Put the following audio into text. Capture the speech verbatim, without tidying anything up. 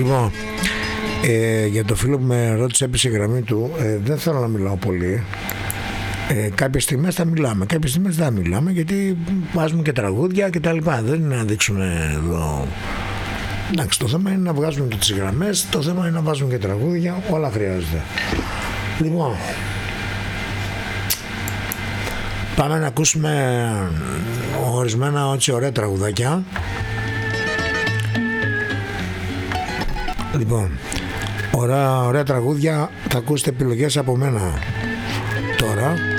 Λοιπόν, ε, για το φίλο που με ρώτησε έπεισε η γραμμή του, ε, δεν θέλω να μιλάω πολύ. Ε, κάποιες στιγμές θα μιλάμε, κάποιες στιγμές δεν θα μιλάμε, γιατί βάζουμε και τραγούδια και τα λοιπά. Δεν είναι να δείξουμε εδώ. Εντάξει, το θέμα είναι να βγάζουμε και τις γραμμές, το θέμα είναι να βάζουμε και τραγούδια, όλα χρειάζεται. Λοιπόν, πάμε να ακούσουμε ορισμένα έτσι ωραία τραγουδάκια. Λοιπόν, ωραία, ωραία τραγούδια, θα ακούσετε επιλογές από μένα τώρα.